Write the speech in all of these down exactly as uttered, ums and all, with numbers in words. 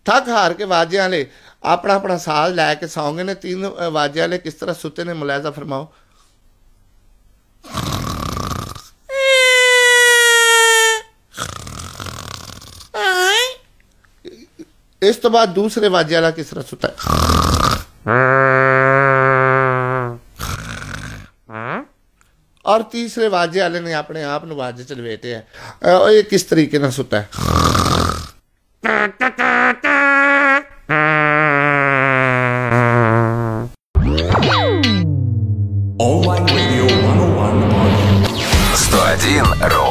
ਥੱਕ ਹਾਰ ਕੇ ਵਾਜਿਆਂ ਵਾਲੇ ਆਪਣਾ ਆਪਣਾ ਸਾਜ਼ ਲੈ ਕੇ ਸੌਂਗੇ ਨੇ। ਤਿੰਨ ਵਾਜਿਆਂ ਵਾਲੇ ਕਿਸ ਤਰ੍ਹਾਂ ਸੁੱਤੇ ਨੇ, ਮੁਲਾਜ਼ਾ ਫਰਮਾਓ। ਇਸ ਤੋਂ ਬਾਅਦ ਦੂਸਰੇ ਵਾਜੇ ਵਾਲਾ ਕਿਸ ਤਰ੍ਹਾਂ ਸੁੱਤਾ ਔਰ ਤੀਸਰੇ ਵਾਜੇ ਵਾਲੇ ਨੇ ਆਪਣੇ ਆਪ ਨੂੰ ਵਾਜੇ ਚ ਲਵੇਟਿਆ। ਇਹ ਕਿਸ ਤਰੀਕੇ ਨਾਲ ਸੁੱਤਾ ਹੈ? сто один ру.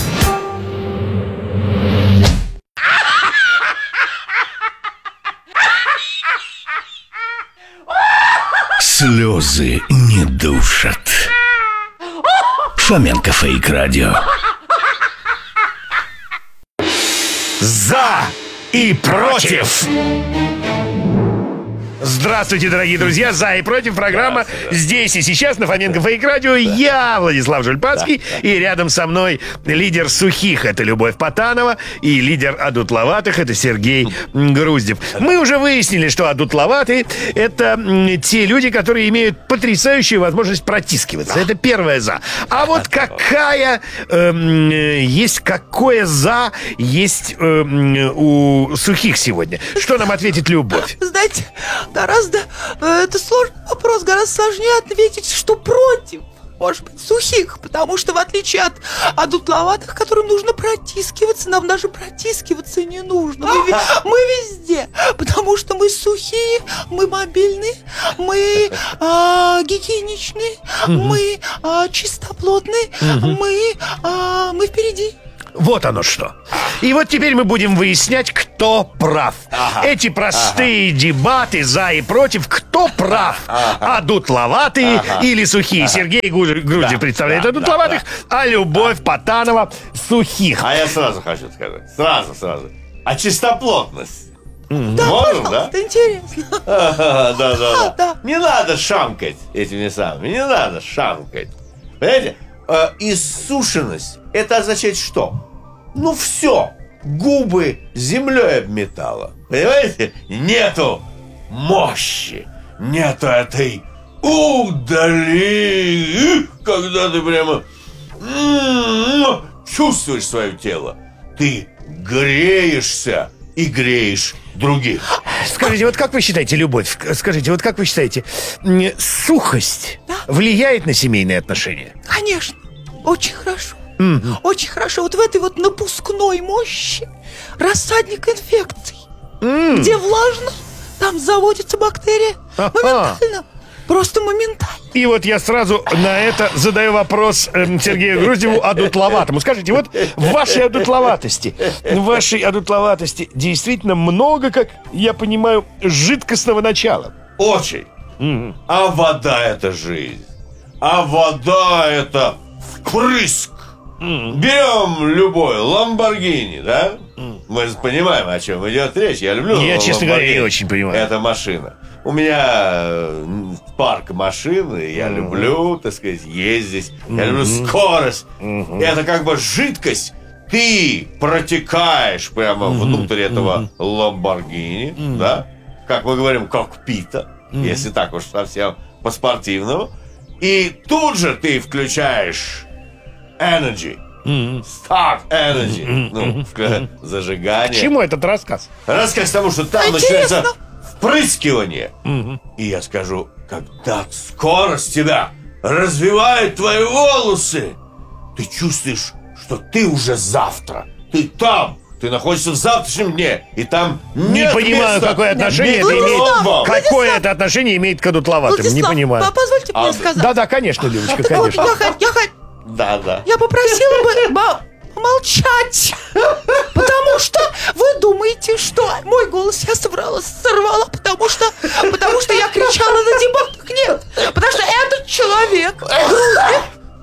Слезы не душат. Фоменко Фейк Радио. За и против. Здравствуйте, дорогие друзья! «За и против» программа здесь и сейчас на Фоменко Фейк Радио. Я Владислав Жульпанский, да. И рядом со мной лидер сухих — это Любовь Потанова, и лидер одутловатых — это Сергей Груздев. Мы уже выяснили, что одутловатые — это те люди, которые имеют потрясающую возможность протискиваться. Это первое «за». А вот какая э, есть какое «за» есть э, у сухих сегодня? Что нам ответит Любовь? Знаете, гораздо, э, это сложный вопрос, гораздо сложнее ответить, что против, может быть, сухих, потому что в отличие от одутловатых, которым нужно протискиваться, нам даже протискиваться не нужно. Мы, мы везде, потому что мы сухие, мы мобильные, мы э, гигиеничные, мы э, чистоплотные, мы, э, мы впереди. Вот оно что. И вот теперь мы будем выяснять, кто прав. Ага. Эти простые ага. дебаты «за» и «против». Кто прав? Ага. Одутловатые ага. или сухие? Ага. Сергей Груздев да, представляет да, одутловатых, да, да. а Любовь да. Потанова сухих. А я сразу хочу сказать. Сразу, сразу. А чистоплотность? Mm-hmm. Да, можем, да? Это интересно. Да, да, да. да. Не надо шамкать этими самыми. Не надо шамкать. Понимаете? Иссушенность — это означает что? Ну все, губы землей обметало. Понимаете? Нету мощи, нету этой удали, когда ты прямо чувствуешь свое тело. Ты греешься и греешь других. Скажите, вот как вы считаете, Любовь, скажите, вот как вы считаете, сухость да? влияет на семейные отношения? Конечно, очень хорошо. Mm-hmm. Очень хорошо. Вот в этой вот напускной мощи рассадник инфекций. Mm. Где влажно, там заводится бактерия. Uh-huh. Моментально. Просто моментально. И вот я сразу на это задаю вопрос э, Сергею Груздеву, одутловатому. Скажите, вот в вашей одутловатости, в вашей одутловатости действительно много, как я понимаю, жидкостного начала. Очень. Mm-hmm. А вода — это жизнь. А вода — это впрыск. Mm. Берем любой Ламборгини, да? Mm. Мы понимаем, о чем идет речь. Я люблю Я, честно говоря, не очень понимаю. Это машина. У меня парк машин, и я mm-hmm. люблю, так сказать, ездить. Mm-hmm. Я люблю скорость. Mm-hmm. Это как бы жидкость. Ты протекаешь прямо mm-hmm. внутрь этого mm-hmm. Ламборгини, mm-hmm. да? Как мы говорим, кокпита, mm-hmm. если так уж совсем по-спортивному. И тут же ты включаешь Energy. Mm-hmm. Start energy. Mm-hmm. Ну, mm-hmm. зажигание. К чему этот рассказ? Рассказ к тому, что там начинается впрыскивание. Mm-hmm. И я скажу, когда скорость тебя развивает твои волосы, ты чувствуешь, что ты уже завтра. Ты там. Ты находишься в завтрашнем дне, и там не понимаю, места. какое отношение нет, это имеет. Владислав, какое это отношение имеет к одутловатым? Владислав, не понимаю. Позвольте мне а, сказать. Да, да, конечно, Любочка, так конечно. Вот, я, я, да, да. Я попросила бы молчать, потому что вы думаете, что мой голос я сорвала, сорвала, потому что, потому что я кричала на дебатах. Нет, потому что этот человек, Груздев,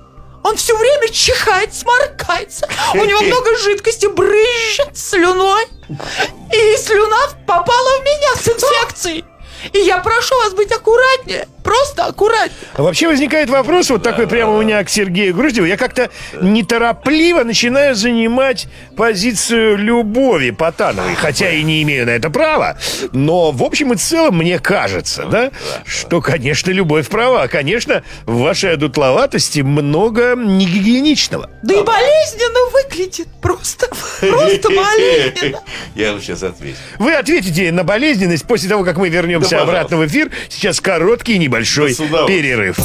он все время чихает, сморкается. У него много жидкости, брызжет слюной. И слюна попала в меня с инфекцией. И я прошу вас быть аккуратнее. просто аккуратнее. А вообще возникает вопрос, вот такой прямо у меня к Сергею Груздеву. Я как-то неторопливо начинаю занимать позицию любови Потановой, хотя и не имею на это права. Но в общем и целом мне кажется, да, что, конечно, любовь права. Конечно, в вашей одутловатости много негигиеничного. Да и болезненно выглядит. Просто, просто болезненно. Я вам сейчас отвечу. Вы ответите на болезненность после того, как мы вернемся Да, обратно в эфир. Сейчас короткий небольшой Да, с удовольствием. перерыв.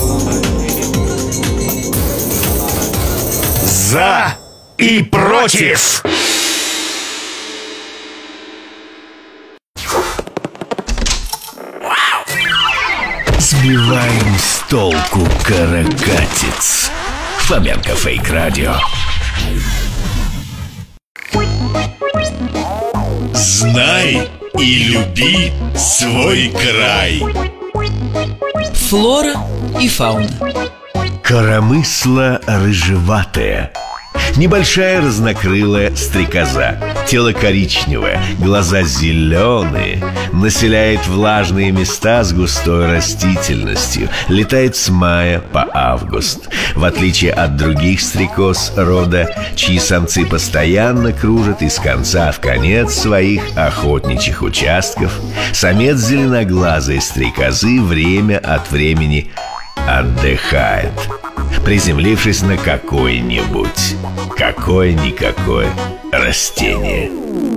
За и против. Сбиваем с толку каракатиц. Фоменко Фейк Радио. Знай и люби свой край. Флора и фауна. Коромысло рыжеватая. Небольшая разнокрылая стрекоза. Тело коричневое, глаза зеленые. Населяет влажные места с густой растительностью. Летает с мая по август. В отличие от других стрекоз рода, чьи самцы постоянно кружат из конца в конец своих охотничьих участков, самец зеленоглазой стрекозы время от времени отдыхает, приземлившись на какое-нибудь, какое-никакое растение.